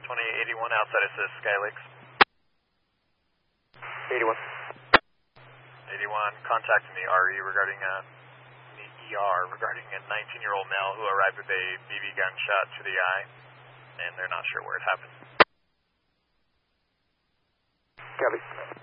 2881 outside assist, Sky Lakes. 81. 81, contacting the RE regarding the ER regarding a 19-year-old male who arrived with a BB gun shot to the eye, and they're not sure where it happened. Copy.